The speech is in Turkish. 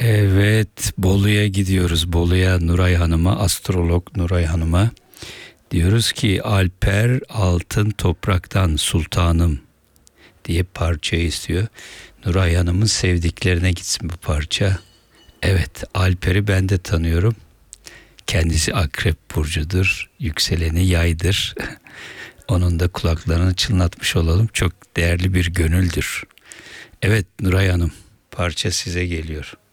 Evet, Bolu'ya gidiyoruz. Bolu'ya, Nuray Hanım'a, astrolog Nuray Hanım'a. Diyoruz ki Alper Altın Toprak'tan Sultanım diye parça istiyor. Nuray Hanım'ın sevdiklerine gitsin bu parça. Evet, Alper'i ben de tanıyorum. Kendisi Akrep Burcu'dur. Yükseleni Yay'dır. Onun da kulaklarını çınlatmış olalım. Çok değerli bir gönüldür. Evet Nuray Hanım, parça size geliyor.